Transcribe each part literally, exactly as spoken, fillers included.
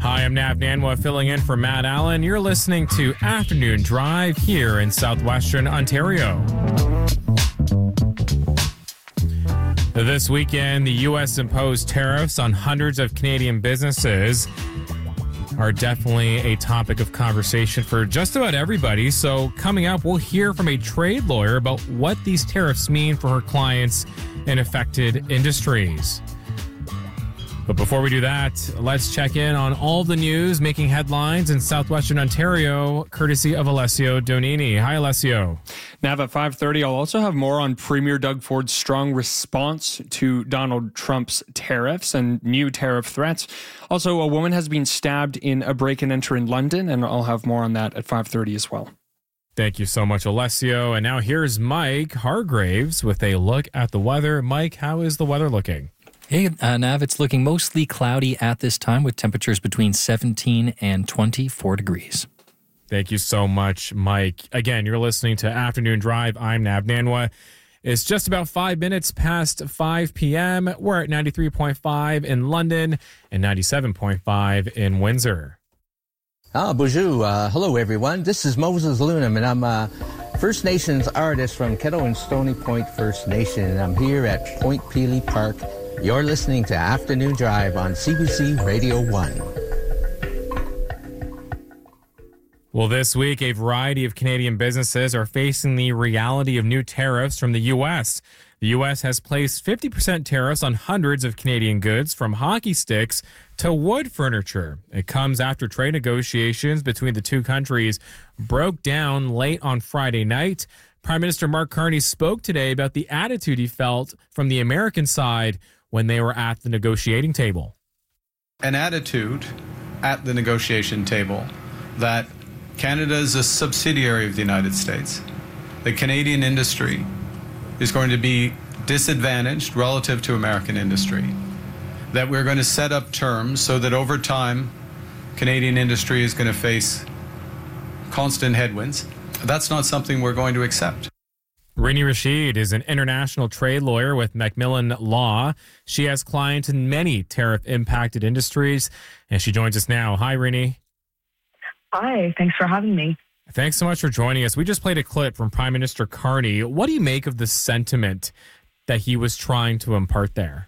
Hi, I'm Nav Nanwa filling in for Matt Allen. You're listening to Afternoon Drive here in southwestern Ontario. This weekend, the U S imposed tariffs on hundreds of Canadian businesses are definitely a topic of conversation for just about everybody. So coming up, we'll hear from a trade lawyer about what these tariffs mean for her clients in affected industries. But before we do that, let's check in on all the news making headlines in southwestern Ontario, courtesy of Alessio Donini. Hi, Alessio. Nav at five thirty, I'll also have more on Premier Doug Ford's strong response to Donald Trump's tariffs and new tariff threats. Also, a woman has been stabbed in a break-and-enter in London, and I'll have more on that at five thirty as well. Thank you so much, Alessio. And now here's Mike Hargraves with a look at the weather. Mike, how is the weather looking? Hey, uh, Nav, it's looking mostly cloudy at this time with temperatures between seventeen and twenty-four degrees. Thank you so much, Mike. Again, you're listening to Afternoon Drive. I'm Nav Nanwa. It's just about five minutes past five p.m. We're at ninety-three point five in London and ninety-seven point five in Windsor. Ah, bonjour. Uh, hello, everyone. This is Moses Lunam, and I'm a First Nations artist from Kettle and Stony Point First Nation, and I'm here at Point Pelee Park. You're listening to Afternoon Drive on C B C Radio one. Well, this week, a variety of Canadian businesses are facing the reality of new tariffs from the U S. The U S has placed fifty percent tariffs on hundreds of Canadian goods, from hockey sticks to wood furniture. It comes after trade negotiations between the two countries broke down late on Friday night. Prime Minister Mark Carney spoke today about the attitude he felt from the American side when they were at the negotiating table. An attitude at the negotiation table that Canada is a subsidiary of the United States. The Canadian industry is going to be disadvantaged relative to American industry. That we're going to set up terms so that over time, Canadian industry is going to face constant headwinds. That's not something we're going to accept. Rini Rashid is an international trade lawyer with Macmillan Law. She has clients in many tariff-impacted industries, and she joins us now. Hi, Rini. Hi, thanks for having me. Thanks so much for joining us. We just played a clip from Prime Minister Carney. What do you make of the sentiment that he was trying to impart there?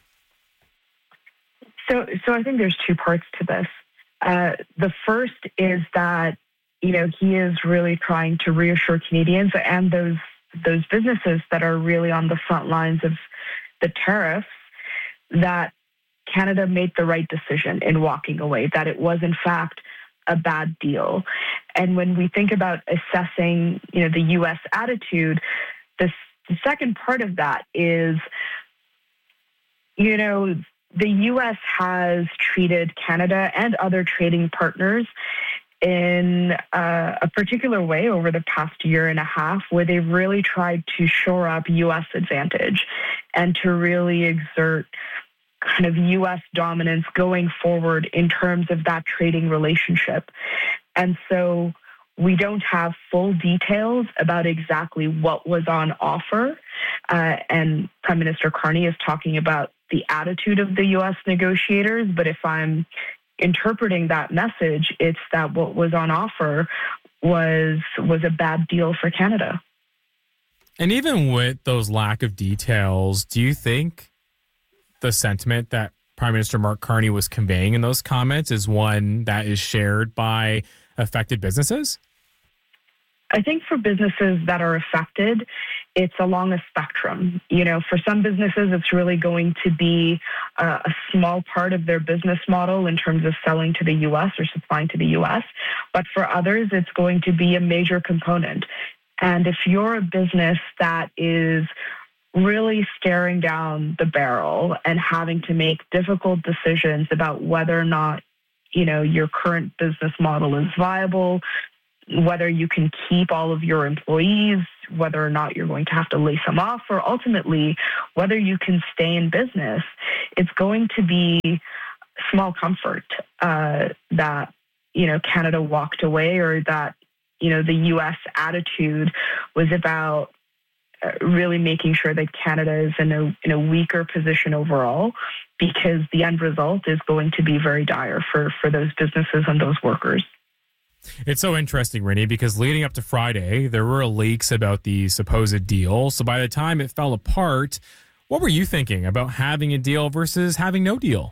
So, so I think there's two parts to this. Uh, the first is that, you know, he is really trying to reassure Canadians and those those businesses that are really on the front lines of the tariffs that Canada made the right decision in walking away, that it was in fact a bad deal. And when we think about assessing, you know, the U S attitude, this, the second part of that is, you know, the U S has treated Canada and other trading partners in uh, a particular way over the past year and a half, where they've really tried to shore up U S advantage and to really exert kind of U S dominance going forward in terms of that trading relationship. And so we don't have full details about exactly what was on offer. Uh, and Prime Minister Carney is talking about the attitude of the U S negotiators. But if I'm interpreting that message, it's that what was on offer was was a bad deal for Canada. And even with those lack of details, do you think the sentiment that Prime Minister Mark Carney was conveying in those comments is one that is shared by affected businesses? I think for businesses that are affected, it's along a spectrum. You know, for some businesses, it's really going to be a, a small part of their business model in terms of selling to the U S or supplying to the U S. But for others, it's going to be a major component. And if you're a business that is really staring down the barrel and having to make difficult decisions about whether or not, you know, your current business model is viable, whether you can keep all of your employees, whether or not you're going to have to lay some off, or ultimately whether you can stay in business, it's going to be small comfort uh, that, you know, Canada walked away, or that, you know, the U S attitude was about really making sure that Canada is in a in a weaker position overall. because the end result is going to be very dire for, for those businesses and those workers. It's so interesting, Rinny, because leading up to Friday, there were leaks about the supposed deal. So by the time it fell apart, what were you thinking about having a deal versus having no deal?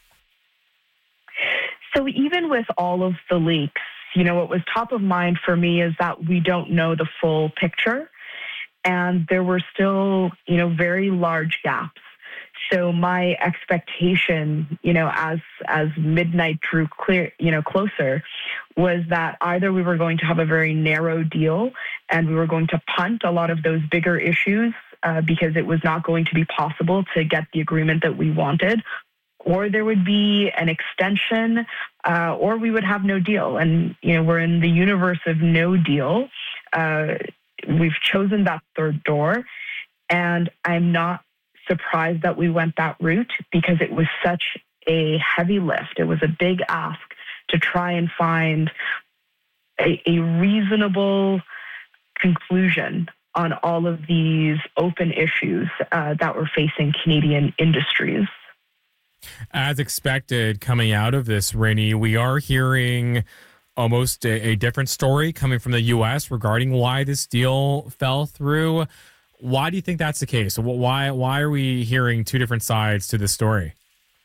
So even with all of the leaks, you know, what was top of mind for me is that we don't know the full picture. And there were still, you know, very large gaps. So my expectation, you know, as as midnight drew clear, you know, closer, was that either we were going to have a very narrow deal and we were going to punt a lot of those bigger issues uh, because it was not going to be possible to get the agreement that we wanted, or there would be an extension, uh, or we would have no deal. And, you know, we're in the universe of no deal. Uh, we've chosen that third door, and I'm not surprised that we went that route because it was such a heavy lift. It was a big ask to try and find a, a reasonable conclusion on all of these open issues uh, that were facing Canadian industries. As expected, coming out of this, Rinny, we are hearing almost a, a different story coming from the U S regarding why this deal fell through. Why do you think that's the case? Why why are we hearing two different sides to this story?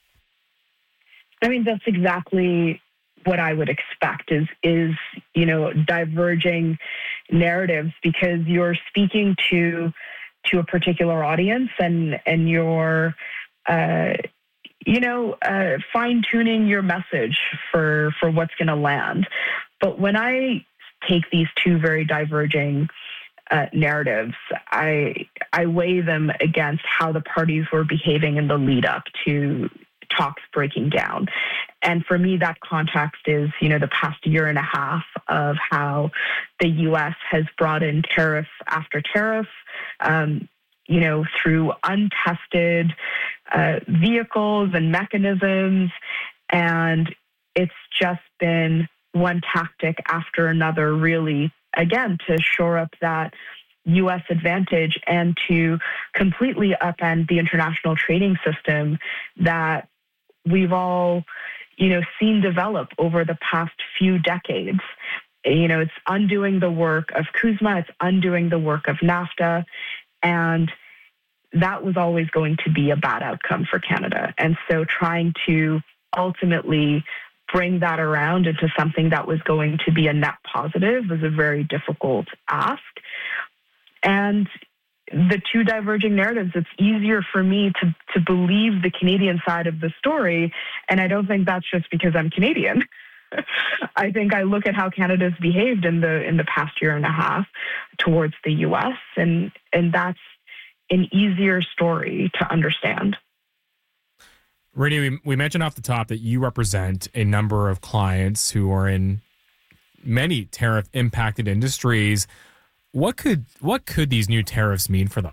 I mean, that's exactly what I would expect is, is you know, diverging narratives, because you're speaking to to a particular audience and, and you're, uh, you know, uh, fine-tuning your message for, for what's going to land. But when I take these two very diverging Uh, narratives, I I weigh them against how the parties were behaving in the lead up to talks breaking down. And for me, that context is, you know, the past year and a half of how the U S has brought in tariff after tariff, um, you know, through untested uh, vehicles and mechanisms. And it's just been one tactic after another, really, again, to shore up that U S advantage and to completely upend the international trading system that we've all, you know, seen develop over the past few decades. You know, it's undoing the work of CUSMA, it's undoing the work of NAFTA, and that was always going to be a bad outcome for Canada. And so trying to ultimately bring that around into something that was going to be a net positive was a very difficult ask. And the two diverging narratives, it's easier for me to, to believe the Canadian side of the story. And I don't think that's just because I'm Canadian. I think I look at how Canada's behaved in the in the past year and a half towards the U S, and and that's an easier story to understand. Rinny, we, we mentioned off the top that you represent a number of clients who are in many tariff-impacted industries. What could what could these new tariffs mean for them?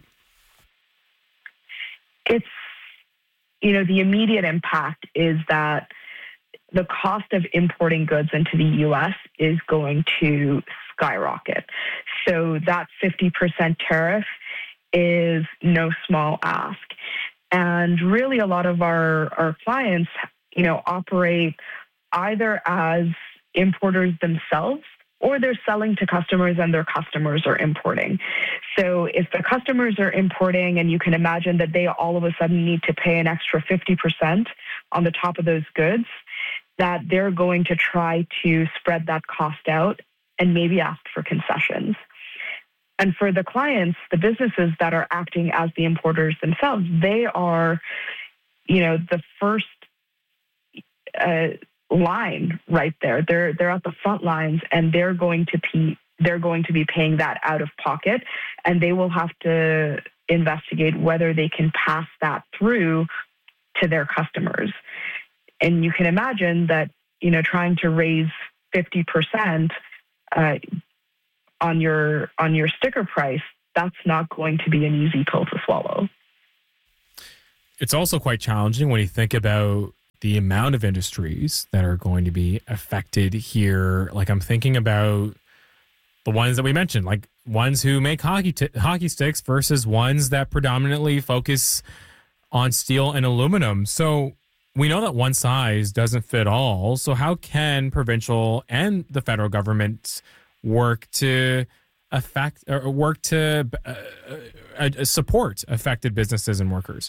It's, you know, the immediate impact is that the cost of importing goods into the U S is going to skyrocket. So that fifty percent tariff is no small ask. And really a lot of our, our clients, you know, operate either as importers themselves, or they're selling to customers and their customers are importing. So if the customers are importing, and you can imagine that they all of a sudden need to pay an extra fifty percent on the top of those goods, that they're going to try to spread that cost out and maybe ask for concessions. And for the clients, the businesses that are acting as the importers themselves, they are, you know, the first uh, line right there. They're they're at the front lines, and they're going to be they're going to be paying that out of pocket, and they will have to investigate whether they can pass that through to their customers. And you can imagine that, you know, trying to raise fifty percent uh, on your on your sticker price, that's not going to be an easy pill to swallow. It's also quite challenging when you think about the amount of industries that are going to be affected here. Like, I'm thinking about the ones that we mentioned, like ones who make hockey t- hockey sticks versus ones that predominantly focus on steel and aluminum. So we know that one size doesn't fit all. So how can provincial and the federal government work to affect or work to uh, uh, support affected businesses and workers?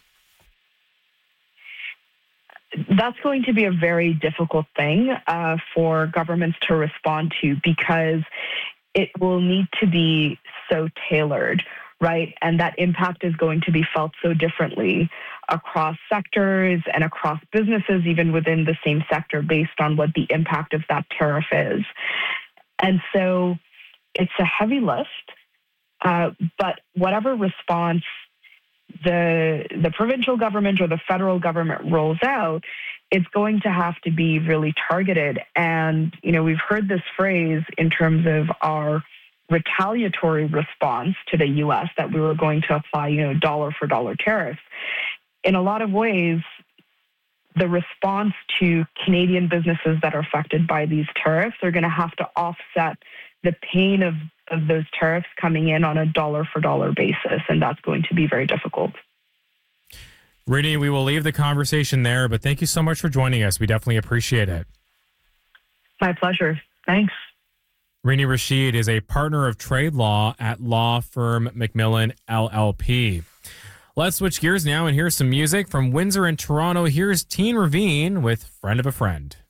That's going to be a very difficult thing uh, for governments to respond to, because it will need to be so tailored, right? And that impact is going to be felt so differently across sectors and across businesses, even within the same sector, based on what the impact of that tariff is. And so it's a heavy lift, uh, but whatever response the the provincial government or the federal government rolls out, it's going to have to be really targeted. And, you know, we've heard this phrase in terms of our retaliatory response to the U S that we were going to apply, you know, dollar for dollar tariffs. In a lot of ways, the response to Canadian businesses that are affected by these tariffs are going to have to offset the pain of, of those tariffs coming in on a dollar for dollar basis. And that's going to be very difficult. Rini, we will leave the conversation there, but thank you so much for joining us. We definitely appreciate it. My pleasure. Thanks. Rini Rashid is a partner of trade law at law firm McMillan L L P. Let's switch gears now and hear some music from Windsor and Toronto. Here's Teen Ravine with Friend of a Friend.